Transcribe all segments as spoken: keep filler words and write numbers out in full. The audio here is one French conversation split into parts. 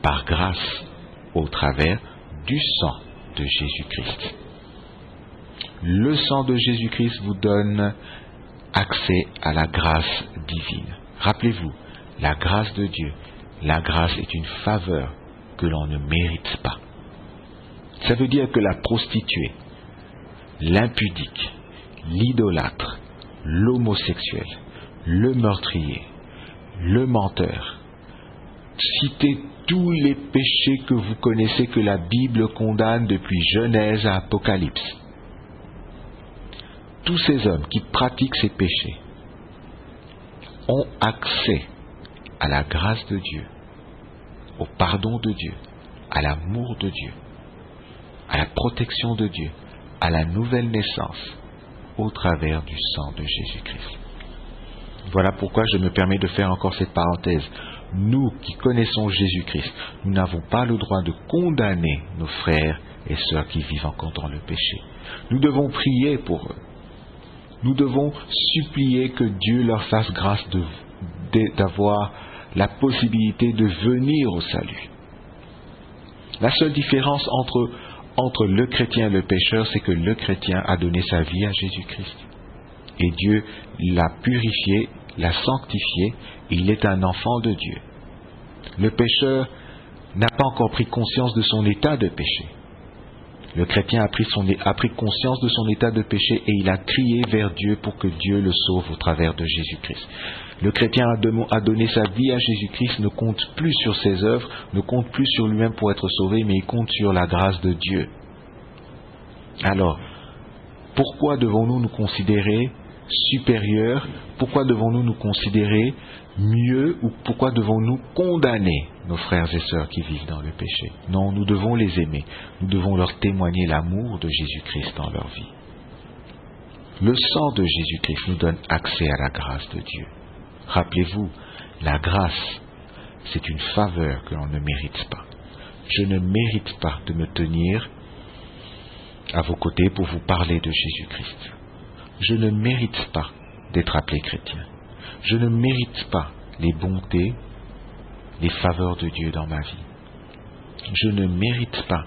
par grâce au travers du sang de Jésus-Christ. Le sang de Jésus-Christ vous donne accès à la grâce divine. Rappelez-vous, la grâce de Dieu, la grâce est une faveur que l'on ne mérite pas. Ça veut dire que la prostituée, l'impudique, l'idolâtre, l'homosexuel, le meurtrier, le menteur, citez tous les péchés que vous connaissez que la Bible condamne depuis Genèse à Apocalypse. Tous ces hommes qui pratiquent ces péchés ont accès à la grâce de Dieu, au pardon de Dieu, à l'amour de Dieu, à la protection de Dieu, à la nouvelle naissance, au travers du sang de Jésus-Christ. Voilà pourquoi je me permets de faire encore cette parenthèse. Nous qui connaissons Jésus-Christ, nous n'avons pas le droit de condamner nos frères et sœurs qui vivent encore dans le péché. Nous devons prier pour eux. Nous devons supplier que Dieu leur fasse grâce de, de, d'avoir la possibilité de venir au salut. La seule différence entre, entre le chrétien et le pécheur, c'est que le chrétien a donné sa vie à Jésus-Christ. Et Dieu l'a purifié, l'a sanctifié, et il est un enfant de Dieu. Le pécheur n'a pas encore pris conscience de son état de péché. Le chrétien a pris, son, a pris conscience de son état de péché et il a crié vers Dieu pour que Dieu le sauve au travers de Jésus-Christ. Le chrétien a, de, a donné sa vie à Jésus-Christ, ne compte plus sur ses œuvres, ne compte plus sur lui-même pour être sauvé, mais il compte sur la grâce de Dieu. Alors, pourquoi devons-nous nous considérer supérieurs? Pourquoi devons-nous nous considérer mieux? Ou pourquoi devons-nous condamner nos frères et sœurs qui vivent dans le péché? Non, nous devons les aimer. Nous devons leur témoigner l'amour de Jésus-Christ dans leur vie. Le sang de Jésus-Christ nous donne accès à la grâce de Dieu. Rappelez-vous, la grâce, c'est une faveur que l'on ne mérite pas. Je ne mérite pas de me tenir à vos côtés pour vous parler de Jésus-Christ. Je ne mérite pas d'être appelé chrétien. Je ne mérite pas les bontés, les faveurs de Dieu dans ma vie. Je ne mérite pas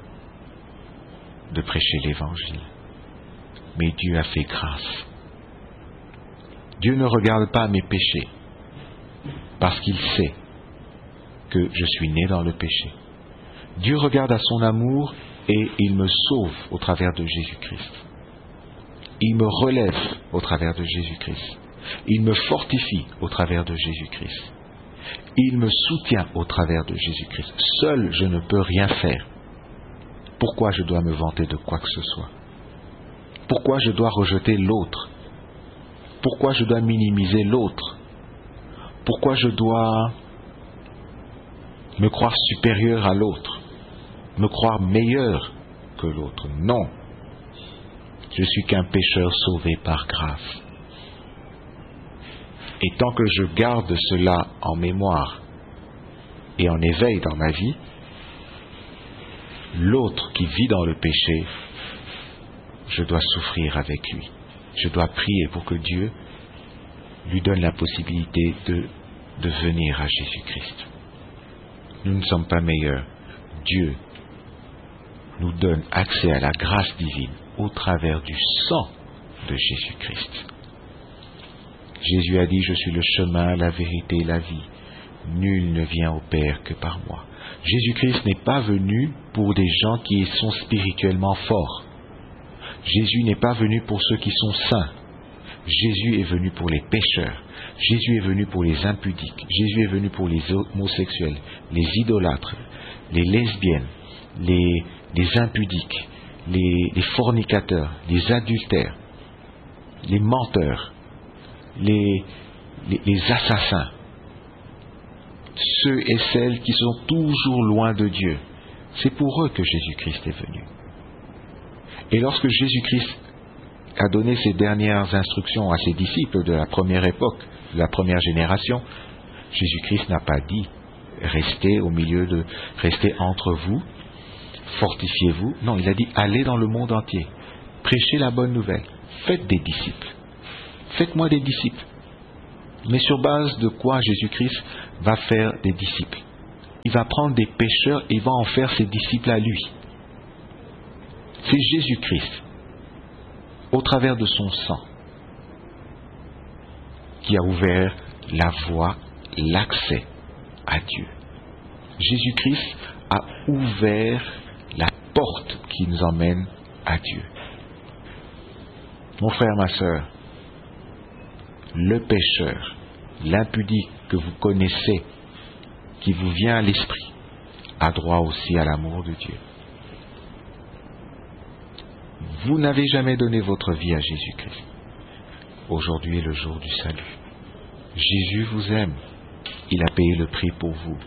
de prêcher l'Évangile. Mais Dieu a fait grâce. Dieu ne regarde pas mes péchés parce qu'il sait que je suis né dans le péché. Dieu regarde à son amour et il me sauve au travers de Jésus-Christ. Il me relève au travers de Jésus-Christ. Il me fortifie au travers de Jésus-Christ. Il me soutient au travers de Jésus-Christ. Seul, je ne peux rien faire. Pourquoi je dois me vanter de quoi que ce soit? Pourquoi je dois rejeter l'autre? Pourquoi je dois minimiser l'autre? Pourquoi je dois me croire supérieur à l'autre? Me croire meilleur que l'autre? Non. Je suis qu'un pécheur sauvé par grâce. Et tant que je garde cela en mémoire et en éveil dans ma vie, l'autre qui vit dans le péché, je dois souffrir avec lui. Je dois prier pour que Dieu lui donne la possibilité de, de venir à Jésus-Christ. Nous ne sommes pas meilleurs. Dieu nous donne accès à la grâce divine au travers du sang de Jésus-Christ. Jésus a dit, je suis le chemin, la vérité et la vie. Nul ne vient au Père que par moi. Jésus-Christ n'est pas venu pour des gens qui sont spirituellement forts. Jésus n'est pas venu pour ceux qui sont saints. Jésus est venu pour les pécheurs. Jésus est venu pour les impudiques. Jésus est venu pour les homosexuels, les idolâtres, les lesbiennes, les, les impudiques, les, les fornicateurs, les adultères, les menteurs, les, les, les assassins, ceux et celles qui sont toujours loin de Dieu. C'est pour eux que Jésus-Christ est venu. Et lorsque Jésus-Christ a donné ses dernières instructions à ses disciples de la première époque, de la première génération, Jésus-Christ n'a pas dit « restez au milieu de... restez entre vous, fortifiez-vous ». Non, il a dit « allez dans le monde entier, prêchez la bonne nouvelle, faites des disciples, faites-moi des disciples ». Mais sur base de quoi Jésus-Christ va faire des disciples? il va prendre des pécheurs et il va en faire ses disciples à lui. C'est Jésus-Christ, au travers de son sang, qui a ouvert la voie, l'accès à Dieu. Jésus-Christ a ouvert la porte qui nous emmène à Dieu. Mon frère, ma sœur, le pécheur, l'impudique que vous connaissez, qui vous vient à l'esprit, a droit aussi à l'amour de Dieu. Vous n'avez jamais donné votre vie à Jésus-Christ. Aujourd'hui est le jour du salut. Jésus vous aime. Il a payé le prix pour vous.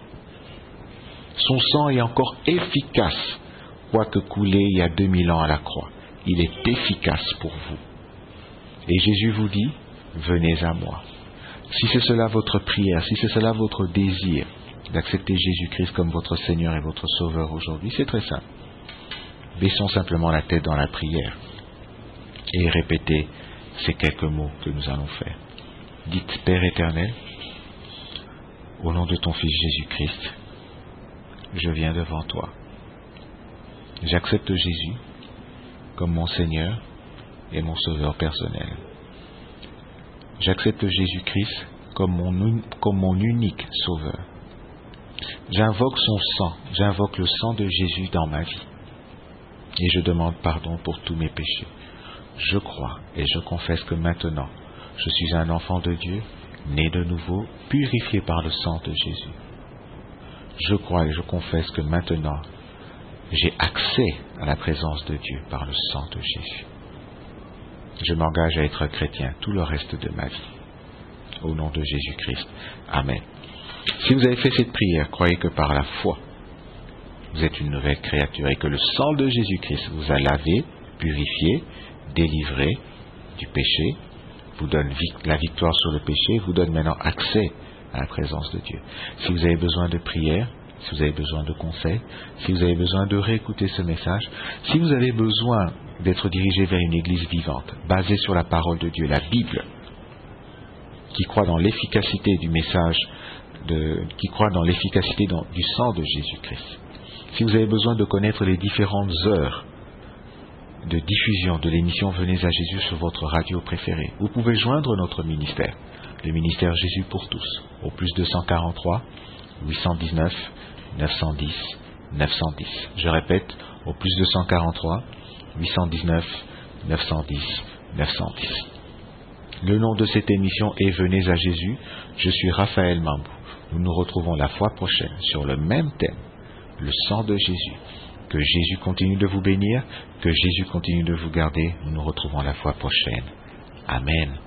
Son sang est encore efficace, quoique coulé il y a deux mille ans à la croix. Il est efficace pour vous. Et Jésus vous dit, venez à moi. Si c'est cela votre prière, si c'est cela votre désir d'accepter Jésus-Christ comme votre Seigneur et votre Sauveur aujourd'hui, c'est très simple. Baissons simplement la tête dans la prière et répétez ces quelques mots que nous allons faire. Dites, Père éternel, au nom de ton Fils Jésus-Christ, je viens devant toi. J'accepte Jésus comme mon Seigneur et mon Sauveur personnel. J'accepte Jésus-Christ comme mon, comme mon unique Sauveur. J'invoque son sang, j'invoque le sang de Jésus dans ma vie. Et je demande pardon pour tous mes péchés. Je crois et je confesse que maintenant, je suis un enfant de Dieu, né de nouveau, purifié par le sang de Jésus. Je crois et je confesse que maintenant, j'ai accès à la présence de Dieu par le sang de Jésus. Je m'engage à être chrétien tout le reste de ma vie. Au nom de Jésus-Christ. Amen. Si vous avez fait cette prière, croyez que par la foi, vous êtes une nouvelle créature et que le sang de Jésus-Christ vous a lavé, purifié, délivré du péché, vous donne la victoire sur le péché, vous donne maintenant accès à la présence de Dieu. Si vous avez besoin de prière, si vous avez besoin de conseils, si vous avez besoin de réécouter ce message, si vous avez besoin d'être dirigé vers une église vivante, basée sur la parole de Dieu, la Bible, qui croit dans l'efficacité du message, de, qui croit dans l'efficacité dans, du sang de Jésus-Christ. Si vous avez besoin de connaître les différentes heures de diffusion de l'émission Venez à Jésus sur votre radio préférée, vous pouvez joindre notre ministère, le ministère Jésus pour tous, au plus deux cent quarante-trois, huit cent dix-neuf, neuf cent dix, neuf cent dix. Je répète, au plus deux cent quarante-trois, huit cent dix-neuf, neuf cent dix, neuf cent dix. Le nom de cette émission est Venez à Jésus. Je suis Raphaël Mambou. Nous nous retrouvons la fois prochaine sur le même thème, le sang de Jésus. Que Jésus continue de vous bénir, que Jésus continue de vous garder. Nous nous retrouvons la fois prochaine. Amen.